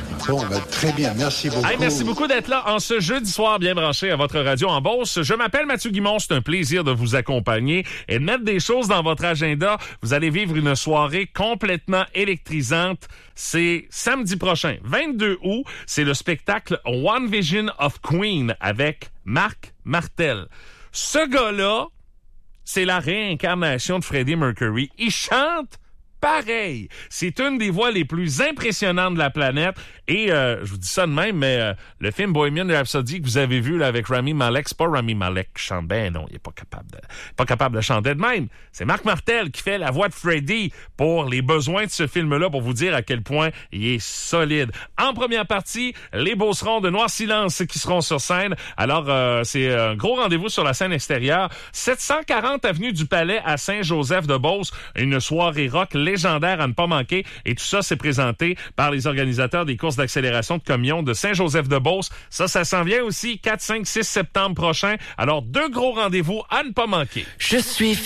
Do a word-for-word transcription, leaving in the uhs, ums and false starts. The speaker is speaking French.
Bon, ben, très bien. Merci beaucoup. Hey, merci beaucoup d'être là en ce jeudi soir, bien branché à votre radio en Beauce. Je m'appelle Mathieu Guimond. C'est un plaisir de vous accompagner et de mettre des choses dans votre agenda. Vous allez vivre une soirée complètement électrisante. C'est samedi prochain, vingt-deux août. C'est le spectacle One Vision of Queen avec Marc Martel. Ce gars-là, c'est la réincarnation de Freddie Mercury. Il chante pareil. C'est une des voix les plus impressionnantes de la planète. Et euh, je vous dis ça de même, mais euh, le film Bohemian Rhapsody que vous avez vu là, avec Rami Malek, c'est pas Rami Malek qui chante. Ben non, il est pas capable de, pas capable de chanter de même. C'est Marc Martel qui fait la voix de Freddie pour les besoins de ce film-là, pour vous dire à quel point il est solide. En première partie, les Beaucerons de Noir Silence qui seront sur scène. Alors, euh, c'est un gros rendez-vous sur la scène extérieure. sept cent quarante avenue du Palais à Saint-Joseph-de-Beauce. Une soirée rock légendaire à ne pas manquer. Et tout ça, c'est présenté par les organisateurs des courses d'accélération de camions de Saint-Joseph-de-Beauce. Ça, ça s'en vient aussi quatre, cinq, six septembre prochain. Alors, deux gros rendez-vous à ne pas manquer. Je suis